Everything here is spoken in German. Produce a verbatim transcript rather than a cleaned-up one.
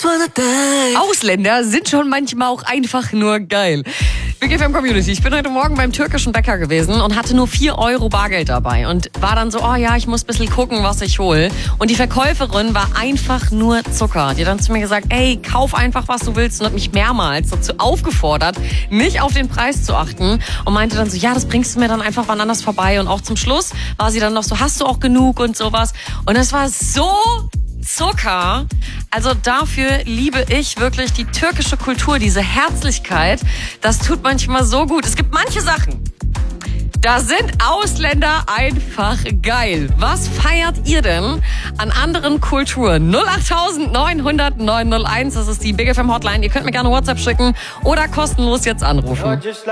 Ausländer sind schon manchmal auch einfach nur geil. Big F M Community, ich bin heute Morgen beim türkischen Bäcker gewesen und hatte nur vier Euro Bargeld dabei und war dann so, oh ja, ich muss ein bisschen gucken, was ich hole. Und die Verkäuferin war einfach nur Zucker. Die hat dann zu mir gesagt, ey, kauf einfach, was du willst, und hat mich mehrmals dazu aufgefordert, nicht auf den Preis zu achten, und meinte dann so, ja, das bringst du mir dann einfach wann anders vorbei. Und auch zum Schluss war sie dann noch so, hast du auch genug und sowas. Und es war so Zucker. Also dafür liebe ich wirklich die türkische Kultur, diese Herzlichkeit. Das tut manchmal so gut. Es gibt manche Sachen, da sind Ausländer einfach geil. Was feiert ihr denn an anderen Kulturen? null acht neun null null neun null eins, das ist die Big F M Hotline. Ihr könnt mir gerne WhatsApp schicken oder kostenlos jetzt anrufen.